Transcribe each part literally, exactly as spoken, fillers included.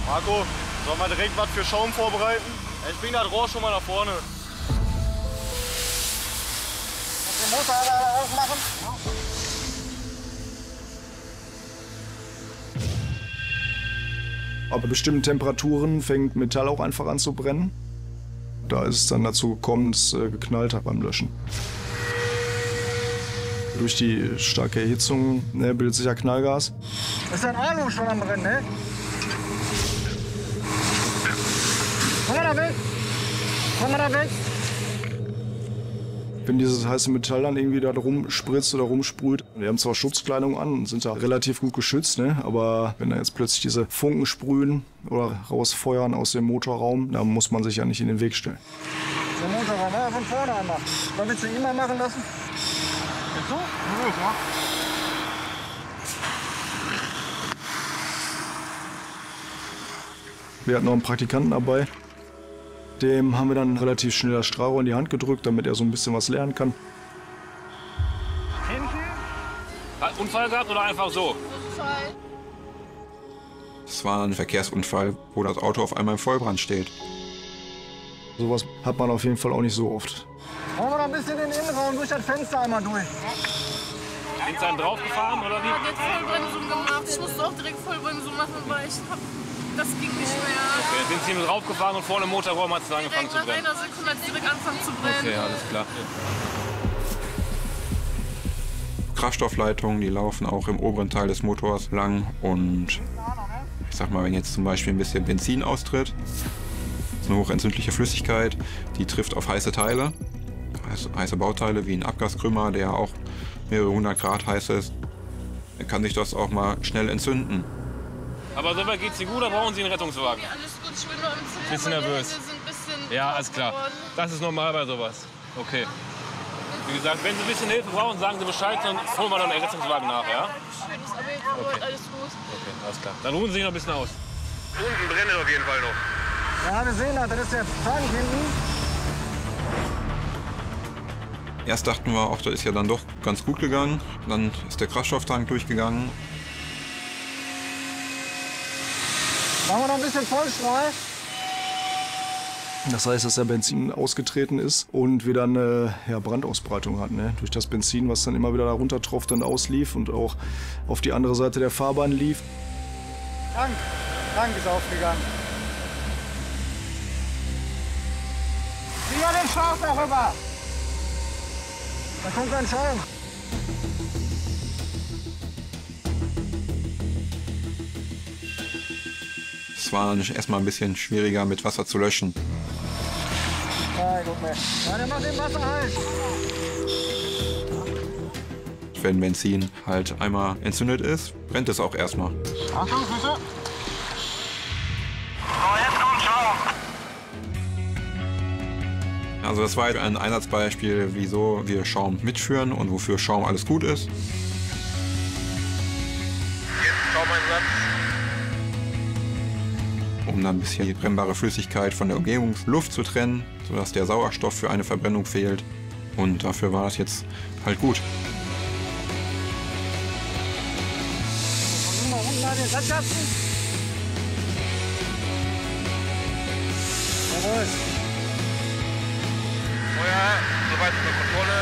Marco, sollen wir direkt was für Schaum vorbereiten? Ich bring das Rohr schon mal nach vorne. Den Motor alle aufmachen. Aber bei bestimmten Temperaturen fängt Metall auch einfach an zu brennen. Da ist es dann dazu gekommen, dass es äh, geknallt hat beim Löschen. Durch die starke Erhitzung, ne, bildet sich ja Knallgas. Das ist ein Alu schon am Brennen, ne? Komm mal da weg! Komm mal da weg! Wenn dieses heiße Metall dann irgendwie da rumspritzt oder rumsprüht, wir haben zwar Schutzkleidung an und sind da relativ gut geschützt, ne? Aber wenn da jetzt plötzlich diese Funken sprühen oder rausfeuern aus dem Motorraum, dann muss man sich ja nicht in den Weg stellen. Der Motorraum, ja, von vorne einmal. Wollen wir zu ihm mal machen lassen? Jetzt so? Ja. Wir hatten noch einen Praktikanten dabei. Dem haben wir dann relativ schnell das Strahlrohr in die Hand gedrückt, damit er so ein bisschen was lernen kann. Hat Unfall gehabt oder einfach so? Es war ein Verkehrsunfall, wo das Auto auf einmal im Vollbrand steht. Sowas hat man auf jeden Fall auch nicht so oft. Wollen wir noch ein bisschen den Innenraum durch das Fenster einmal durch? Sind Sie dann draufgefahren oder wie? Ich habe jetzt Vollbremsung gemacht. Ich musste auch direkt Vollbremsung machen, weil ich hab, das ging nicht mehr. Okay, sind Sie mit draufgefahren und vorne im Motorraum hat es angefangen Direkt zu nach brennen? einer Sekunde hat es direkt angefangen zu brennen. Okay, alles klar. Kraftstoffleitungen, die laufen auch im oberen Teil des Motors lang und ich sag mal, wenn jetzt zum Beispiel ein bisschen Benzin austritt, ist eine hochentzündliche Flüssigkeit, die trifft auf heiße Teile, heiße Bauteile wie ein Abgaskrümmer, der auch mehrere hundert Grad heiß ist, dann kann sich das auch mal schnell entzünden. Aber soweit geht's Ihnen gut oder brauchen Sie einen Rettungswagen? Ja, alles gut, ich bin nur im Zimmer. Bisschen meine nervös. Hände sind ein bisschen Ja, taub alles klar. geworden. Das ist normal bei sowas. Okay. Wie gesagt, wenn Sie ein bisschen Hilfe brauchen, sagen Sie Bescheid, dann holen wir dann einen Rettungswagen nach, ja? Schön, ist aber jetzt okay. Alles gut. Okay, alles klar. Dann ruhen Sie sich noch ein bisschen aus. Unten brennt auf jeden Fall noch. Ja, wir sehen das. Das ist der Tank hinten. Erst dachten wir auch, das ist ja dann doch ganz gut gegangen. Dann ist der Kraftstofftank durchgegangen. Machen wir noch ein bisschen Vollstrahl. Das heißt, dass der Benzin ausgetreten ist und wir dann äh, ja, Brandausbreitung hatten. Ne? Durch das Benzin, was dann immer wieder da runtertropft und auslief und auch auf die andere Seite der Fahrbahn lief. Tank. Tank ist aufgegangen. Wieder den Schlauch darüber. Da kommt ein Schaum. Es war erstmal ein bisschen schwieriger mit Wasser zu löschen. Nein, guck mal. Ja, der macht den Wasser heiß. Wenn Benzin halt einmal entzündet ist, brennt es auch erstmal. Achtung, Füße. So, jetzt kommt Schaum. Also das war ein Einsatzbeispiel, wieso wir Schaum mitführen und wofür Schaum alles gut ist. Jetzt Schaumeinsatz. Um dann ein bisschen die brennbare Flüssigkeit von der Umgebungsluft zu trennen, sodass der Sauerstoff für eine Verbrennung fehlt. Und dafür war das jetzt halt gut. Mal unten mal den Sandkasten. Jawohl. Feuer, soweit unter Kontrolle.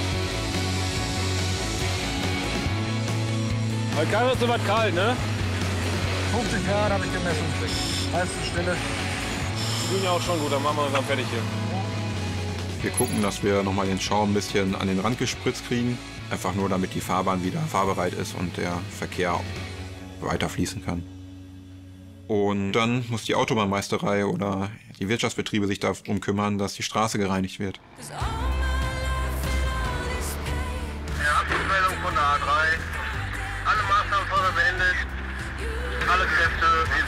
Heute kann es so was kalt, ne? fünfzig Grad habe ich gemessen. Heiße Stelle. Die sind ja auch schon gut, dann machen wir uns dann fertig hier. Wir gucken, dass wir nochmal den Schaum ein bisschen an den Rand gespritzt kriegen. Einfach nur, damit die Fahrbahn wieder fahrbereit ist und der Verkehr weiterfließen kann. Und dann muss die Autobahnmeisterei oder die Wirtschaftsbetriebe sich darum kümmern, dass die Straße gereinigt wird. Ja, Abschlussmeldung von der A drei. Alle Maßnahmen vorher beendet. Alle Kräfte in